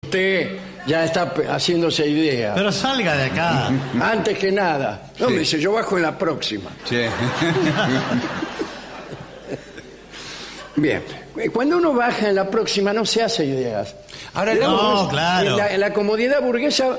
Usted ya está haciéndose ideas. Pero salga de acá. Antes que nada. No, me dice, yo bajo en la próxima. Sí. Bien. Cuando uno baja en la próxima no se hace ideas. Ahora, no, claro. La comodidad burguesa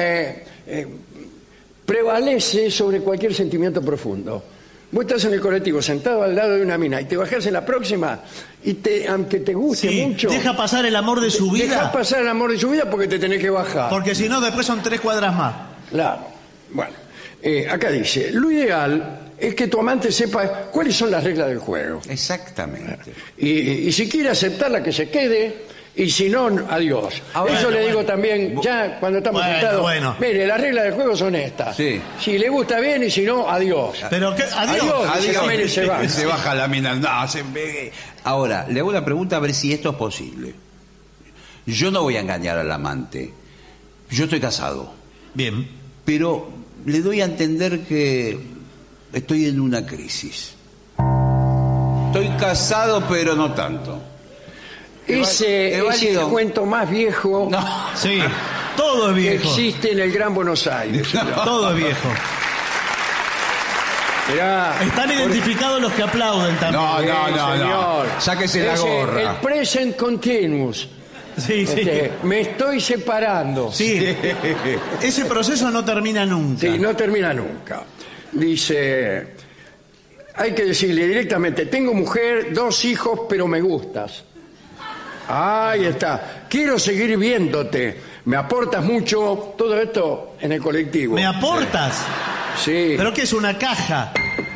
prevalece sobre cualquier sentimiento profundo. Vos estás en el colectivo sentado al lado de una mina y te bajás en la próxima y aunque te guste mucho... Deja pasar el amor de su vida. Deja pasar el amor de su vida porque te tenés que bajar. Porque si no, después son 3 cuadras más. Claro. Bueno, acá dice, lo ideal es que tu amante sepa cuáles son las reglas del juego. Exactamente. Y si quiere aceptarla, que se quede... Y si no, adiós. Eso le digo también, ya cuando estamos sentados. Mire, las reglas del juego son estas. Sí. Si le gusta bien y si no, adiós. Pero adiós. Adiós. Se baja la mina. No, ahora, le hago una pregunta a ver si esto es posible. Yo no voy a engañar al amante. Yo estoy casado. Bien. Pero le doy a entender que estoy en una crisis. Estoy casado, pero no tanto. Ese es el cuento más viejo. No. Sí, todo es viejo. Que existe en el Gran Buenos Aires. Todo es viejo. Mirá, están identificados los que aplauden también. No. Sáquese la gorra. El present continuous. Sí. Me estoy separando. Sí. Ese proceso no termina nunca. Sí, no termina nunca. Dice, hay que decirle directamente, tengo mujer, 2 hijos, pero me gustas. Ahí está. Quiero seguir viéndote. Me aportas mucho. Todo esto en el colectivo. ¿Me aportas? Sí. ¿Pero qué es una caja?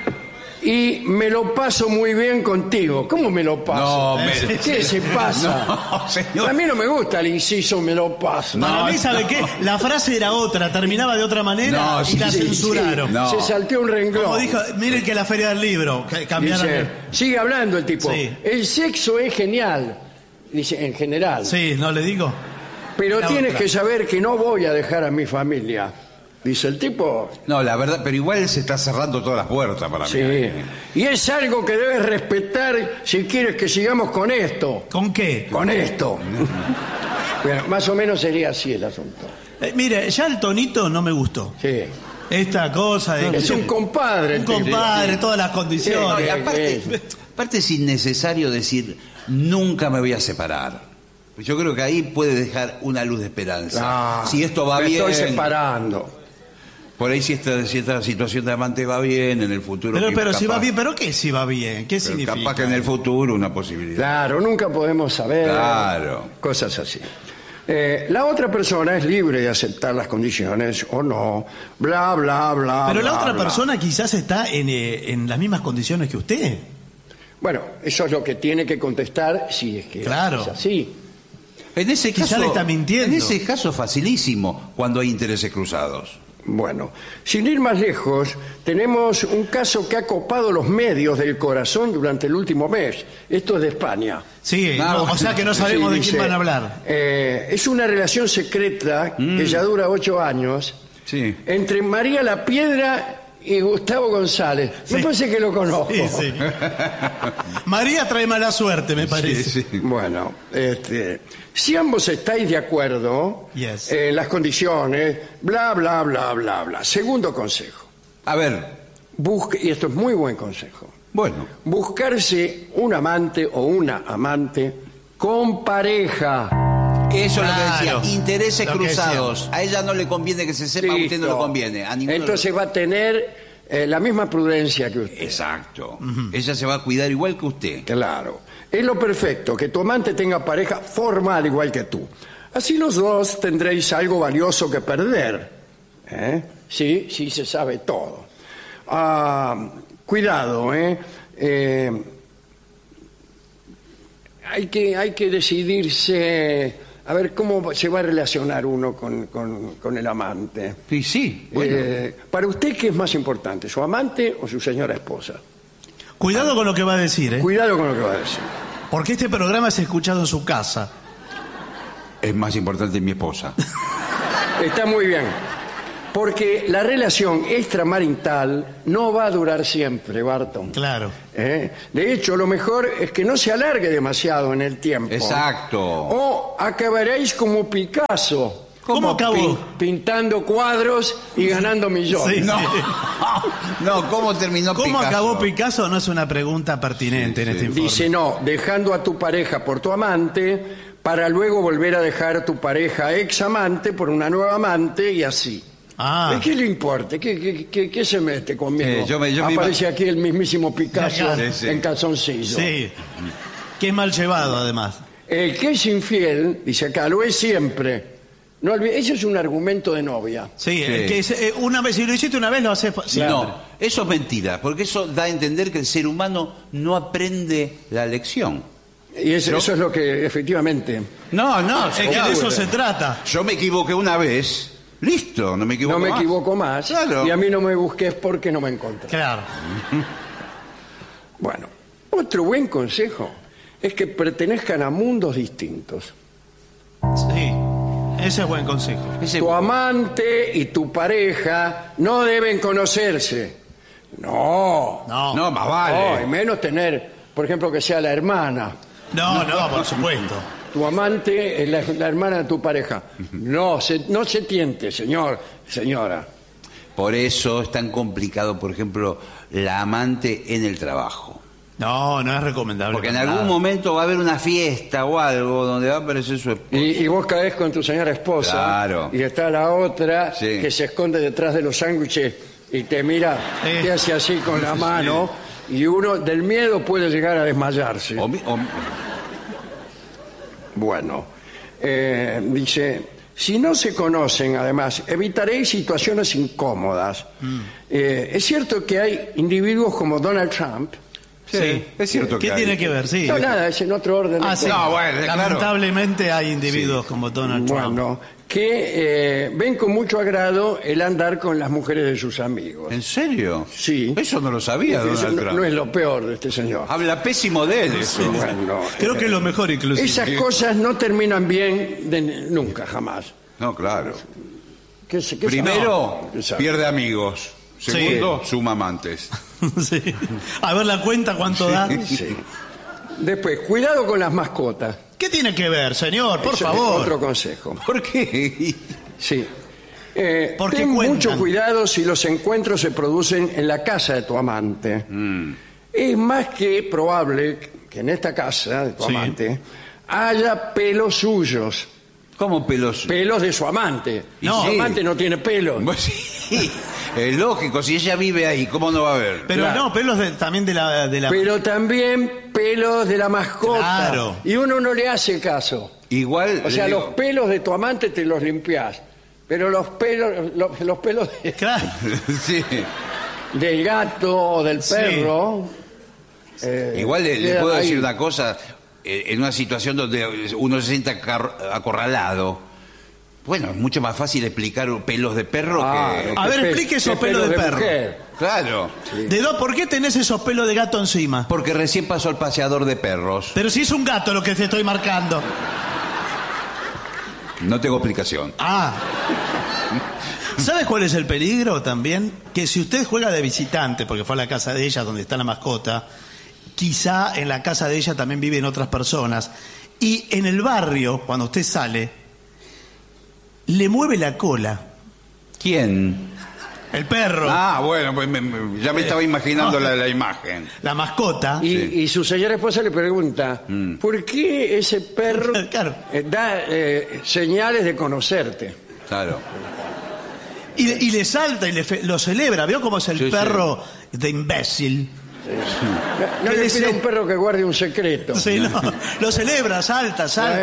Y me lo paso muy bien contigo. ¿Cómo me lo paso? ¿Qué se pasa? No, señor. A mí no me gusta el inciso me lo paso. Para mí, ¿sabe qué? La frase era otra, terminaba de otra manera y la censuraron. Sí. Se salteó un renglón. Como dijo, miren que la feria del libro cambiaron. Dice, sigue hablando el tipo. Sí. El sexo es genial. Dice, en general. Sí, ¿no le digo? Pero tienes que saber que no voy a dejar a mi familia. Dice el tipo. No, la verdad, pero igual se está cerrando todas las puertas para mí. Sí. Y es algo que debes respetar si quieres que sigamos con esto. ¿Con qué? Con esto. Bueno, más o menos sería así el asunto. Mire, ya el tonito no me gustó. Sí. Esta cosa de... Es un compadre. Un compadre, todas las condiciones. No, y aparte es innecesario decir, nunca me voy a separar. Yo creo que ahí puede dejar una luz de esperanza. Si esto va bien... Me estoy separando. Por ahí si esta situación de amante va bien, en el futuro... Pero si va bien, ¿pero qué si va bien? ¿Qué significa? Capaz que en el futuro una posibilidad. Claro, nunca podemos saber. Claro. Cosas así. La otra persona es libre de aceptar las condiciones o no, bla, bla, bla. Pero bla, la otra bla. persona quizás está en las mismas condiciones que usted. Bueno, eso es lo que tiene que contestar si es que es así. En ese Quizá caso, le está mintiendo. En ese caso facilísimo cuando hay intereses cruzados. Bueno, sin ir más lejos, tenemos un caso que ha copado los medios del corazón durante el último mes. Esto es de España. Sí, o sea que no sabemos de quién van a hablar. Es una relación secreta que ya dura 8 años entre María La Piedra y Gustavo González. Me parece que lo conozco. Sí. María trae mala suerte, me parece. Bueno, si ambos estáis de acuerdo en las condiciones, bla, bla, bla, bla, bla. Segundo consejo. A ver. Y esto es muy buen consejo. Bueno. Buscarse un amante o una amante con pareja. Eso es lo que decía, intereses cruzados. A ella no le conviene que se sepa, a usted no le conviene. Entonces va a tener la misma prudencia que usted. Exacto. Ella se va a cuidar igual que usted. Claro. Es lo perfecto, que tu amante tenga pareja formal igual que tú. Así los dos tendréis algo valioso que perder. Sí, se sabe todo. Cuidado, hay que decidirse... A ver, ¿cómo se va a relacionar uno con el amante? Sí. Bueno. Para usted, ¿qué es más importante? ¿Su amante o su señora esposa? Cuidado con lo que va a decir, Cuidado con lo que va a decir. Porque este programa es escuchado en su casa. Es más importante mi esposa. Está muy bien. Porque la relación extramarital no va a durar siempre, Barton. Claro. De hecho, lo mejor es que no se alargue demasiado en el tiempo. Exacto. O acabaréis como Picasso. ¿Cómo acabó? Pintando cuadros y ganando millones. Sí, No, sí. no, ¿cómo terminó ¿Cómo Picasso? acabó Picasso? No es una pregunta pertinente en este informe. Dice, no, dejando a tu pareja por tu amante, para luego volver a dejar a tu pareja ex amante por una nueva amante y así. Ah. ¿Qué le importa? ¿Qué se mete conmigo? Yo me Aparece aquí el mismísimo Picasso Sí, sí. en calzoncillo. Sí. Qué mal llevado, además. El que es infiel, dice acá, lo es siempre. No olvides, eso es un argumento de novia. Sí, Sí. que una vez, si lo hiciste una vez, lo haces siempre. No, eso es mentira, porque eso da a entender que el ser humano no aprende la lección. Y eso es lo que efectivamente... No, Es que de eso se trata. Yo me equivoqué una vez, listo, no me equivoco No me más. equivoco más. Claro. Y a mí no me busques porque no me encontré. Claro. Bueno, otro buen consejo es que pertenezcan a mundos distintos. Sí. Ese es buen consejo. Ese- Tu amante y tu pareja no deben conocerse. No. No, más No, vale. y menos tener, por ejemplo, que sea la hermana. No, por supuesto. Tu amante es la hermana de tu pareja. No se tiente, señora. Por eso es tan complicado, por ejemplo, la amante en el trabajo. No es recomendable. Porque en para algún nada. momento va a haber una fiesta o algo donde va a aparecer su esposa. Y vos caes con tu señora esposa. Claro. Y está la otra Sí. que se esconde detrás de los sándwiches y te mira, te hace así con la mano. Y uno del miedo puede llegar a desmayarse. Bueno, dice, si no se conocen, además, evitaréis situaciones incómodas. Es cierto que hay individuos como Donald Trump. Sí, es cierto que ¿Qué hay. tiene que ver? Sí. No, nada, es en otro orden. de Ah, sí. cosas. No, bueno, claro. Lamentablemente hay individuos como Donald Trump. Bueno, que ven con mucho agrado el andar con las mujeres de sus amigos. ¿En serio? Sí. Eso no lo sabía, Eso Donald no, Trump. no es lo peor de este señor. Habla pésimo de él, eso. Bueno, Creo que es lo mejor inclusive. esas cosas no terminan bien nunca, jamás. No, claro. ¿Qué Primero, ¿Qué sabe? pierde amigos. Segundo, suma amantes. Sí. A ver la cuenta cuánto da. Sí. Después, cuidado con las mascotas. ¿Qué tiene que ver, señor? Por Eso es favor. otro consejo. ¿Por qué? Sí. ¿Por qué Ten cuentan? mucho cuidado si los encuentros se producen en la casa de tu amante. Es más que probable que en esta casa de tu Sí. amante haya pelos suyos, ¿Cómo pelos? pelos de su amante. No. Su amante no tiene pelos. Pues sí, es lógico, si ella vive ahí, ¿cómo no va a haber? Pero Claro. no, pelos también de la... Pero también pelos de la mascota. Claro. Y uno no le hace caso. Igual. O sea, le los digo- pelos de tu amante te los limpias. Pero los pelos Claro. Sí. del gato o del Sí. perro. Igual le quedan puedo ahí. decir una cosa, en una situación donde uno se sienta acorralado. Bueno, es mucho más fácil explicar pelos de perro que... A ver, explique esos pelos de perro. mujer. Claro, ¿Por qué tenés esos pelos de gato encima? porque recién pasó el paseador de perros. Pero si es un gato lo que te estoy marcando. No tengo explicación. Ah. ¿Sabes cuál es el peligro también? Que si usted juega de visitante, porque fue a la casa de ella donde está la mascota, quizá en la casa de ella también viven otras personas, y en el barrio, cuando usted sale, le mueve la cola. ¿Quién? El perro, Ah, bueno, pues ya me estaba imaginando no. la imagen. la mascota. Y su señora esposa le pregunta, ¿por qué ese perro Claro. da señales de conocerte? Claro. Y le salta y lo celebra. ¿Vio cómo es el Sí, perro de imbécil? No ¿Qué le dice? pide a un perro que guarde un secreto. Sí, no. Lo celebra, salta.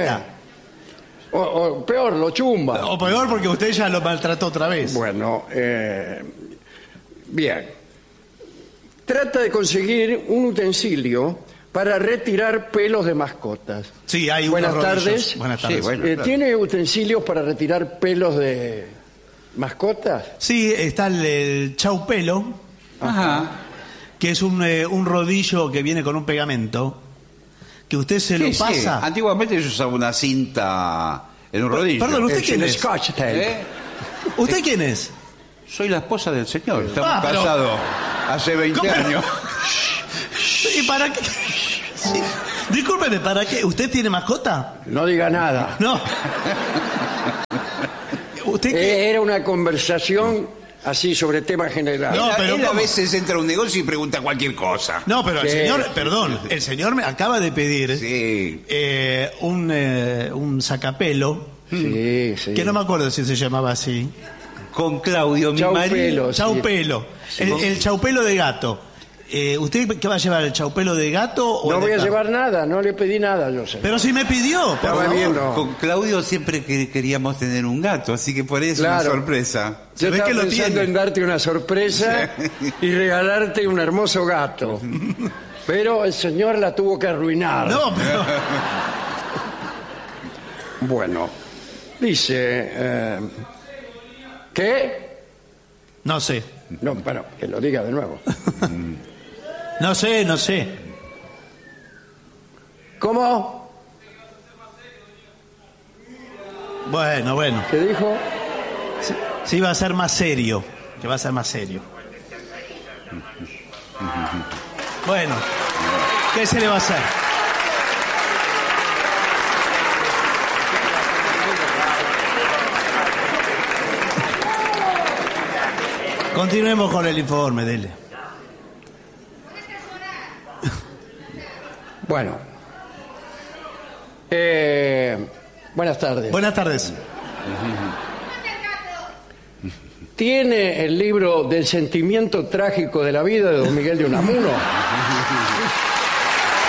O peor, lo chumba. O peor porque usted ya lo maltrató otra vez. Bueno, bien. Trata de conseguir un utensilio para retirar pelos de mascotas. Sí, hay Buenas unos rodillos. tardes. Buenas tardes. Sí, bueno. claro. ¿Tiene utensilios para retirar pelos de mascotas? Sí, está el chau pelo, Ajá. que es un rodillo que viene con un pegamento, que usted se lo Sí, sí. pasa. Antiguamente yo usaba una cinta en un rodillo. Perdón, ¿usted quién El es? Scotch tape. ¿Eh? ¿Usted quién es? Soy la esposa del señor. Estamos pero- casados hace 20 ¿Cómo? años. ¿Y para qué? Sí. Discúlpeme, ¿para qué? ¿Usted tiene mascota? No diga nada. No. ¿Usted qué? Era una conversación así sobre temas generales. No, pero él a ¿cómo? veces entra a un negocio y pregunta cualquier cosa. No, pero el Sí. señor, perdón, el señor me acaba de pedir Sí. un sacapelo, Sí, sí. que no me acuerdo si se llamaba así. Con Claudio, mi marido. Chaupelo. Sí. Chaupelo. El chaupelo de gato. ¿Usted qué va a llevar? ¿El chaupelo de gato o No el de voy a perro? llevar nada, no le pedí nada, yo sé. Pero si me pidió, por Estaba favor. viendo. Con Claudio siempre queríamos tener un gato, así que por eso es Claro. una sorpresa. Se Yo ve estaba que lo pensando tiene. en darte una sorpresa y regalarte un hermoso gato. Pero el señor la tuvo que arruinar. No, pero... Bueno, dice... ¿Qué? No sé. No, bueno, que lo diga de nuevo. No sé. ¿Cómo? Bueno. ¿Qué dijo? Sí, va a ser más serio. Que va a ser más serio. Bueno, ¿qué se le va a hacer? Continuemos con el informe, dele. Bueno. Buenas tardes. Buenas tardes. ¿Tiene el libro del sentimiento trágico de la vida de don Miguel de Unamuno?